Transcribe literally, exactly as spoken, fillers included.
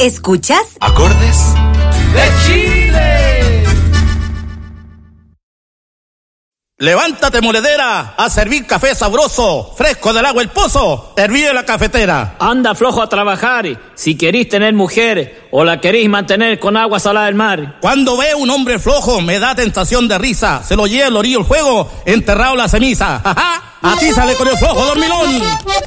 ¿Escuchas? Acordes de Chile. Levántate, moledera, a servir café sabroso, fresco del agua el pozo, herví en la cafetera. Anda flojo a trabajar, si querís tener mujer, o la querís mantener con agua salada del mar. Cuando veo un hombre flojo, me da tentación de risa, se lo lleva el orillo el juego, enterrado la ceniza. ¡Ajá! A ti sale con el flojo, dormilón.